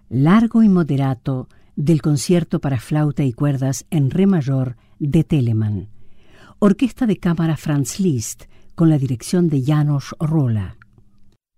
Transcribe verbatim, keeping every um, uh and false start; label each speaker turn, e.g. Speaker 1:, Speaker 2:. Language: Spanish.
Speaker 1: Largo y moderato del concierto para flauta y cuerdas en re mayor de Telemann. Orquesta de cámara Franz Liszt con la dirección de János Róla.